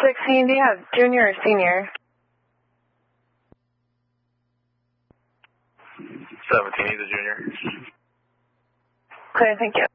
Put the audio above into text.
16, do you have junior or senior? 17, he's a junior. Clear, thank you.